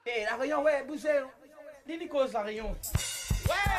Eh, la rayon, ouais, bousez. Dis-lui cause la rayon. Ouais!